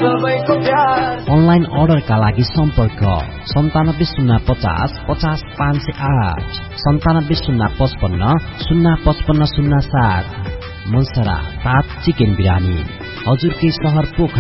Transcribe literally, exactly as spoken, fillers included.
सबैको प्यार। अनलाइन अर्डरका लागि सम्पर्क सन्तानब्बे शून्य पचास पचास पाँच सय आठ सन्तानब्बे शून्य पचपन्न शून्य पचपन्न शून्य सात। मनसरा तात चिकन बिरानी हजुरकै सहर पोखरा।